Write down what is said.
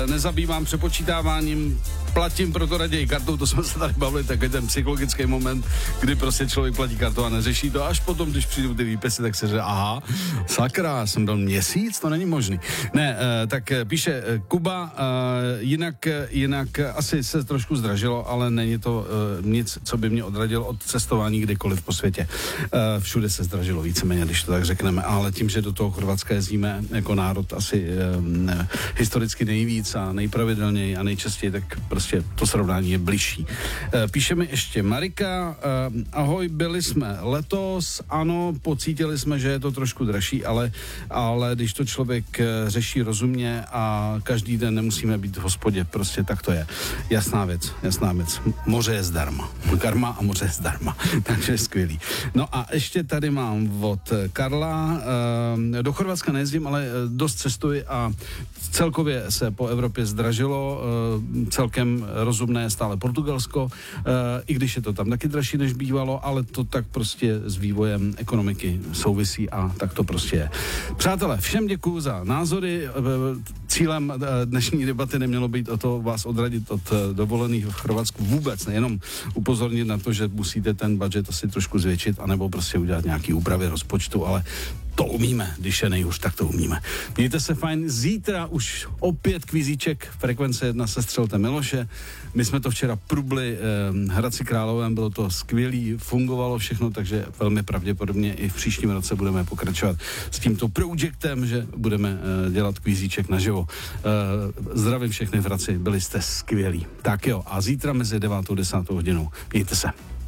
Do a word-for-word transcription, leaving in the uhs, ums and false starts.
nezabývám přepočítáváním, platím proto raději kartou, to jsme se tady bavili, takový ten psychologický moment, kdy prostě člověk platí kartou a neřeší to, až potom, když přijdou ty výpisy, tak se říká, aha, sakra, jsem byl měsíc, to není možný. Ne, tak píše Kuba, jinak, jinak asi se trošku zdražilo, ale není to nic, co by mě odradilo od cestování kdekoliv po světě. Všude se zdražilo víceméně, když to tak řekneme, ale tím, že do toho Chorvatska jezdíme jako národ asi ne, historicky nejvíc a nejpravidelněji a nejčastěji, tak prostě to srovnání je bližší. Píše mi ještě Marika, ahoj, byli jsme letos, ano, pocítili jsme, že je to trošku dražší, ale, ale když to člověk řeší rozumně a každý den nemusíme být v hospodě, prostě tak to je. Jasná věc, jasná věc. Moře je zdarma. Karma a moře je zdarma. Takže skvělý. No a ještě tady mám od Karla, do Chorvatska nejezdím, ale dost cestuji a celkově se po Evropě zdražilo, celkem rozumné je stále Portugalsko, i když je to tam taky dražší, než bývalo, ale to tak prostě s vývojem ekonomiky souvisí a tak to prostě je. Přátelé, všem děkuju za názory. Cílem dnešní debaty nemělo být o to vás odradit od dovolených v Chorvatsku vůbec, nejenom upozornit na to, že musíte ten budget asi trošku zvětšit, anebo prostě udělat nějaký úpravy rozpočtu, ale to umíme, když je nejhůř, tak to umíme. Mějte se fajn, zítra už opět kvízíček, frekvence jedna Sestřelte Miloše. My jsme to včera prubli eh, Hradci Královém, bylo to skvělý, fungovalo všechno, takže velmi pravděpodobně i v příštím roce budeme pokračovat s tímto projektem, že budeme eh, dělat kvízíček naživo. Eh, zdravím všechny v Hradci, byli jste skvělí. Tak jo, a zítra mezi devátou a desátou hodinou. Mějte se.